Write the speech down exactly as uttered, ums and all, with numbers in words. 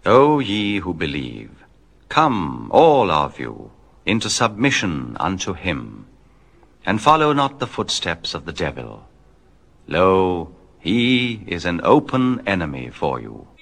O ye who believe, come, all of you, into submission unto him, and follow not the footsteps of the devil. Lo, he is an open enemy for you.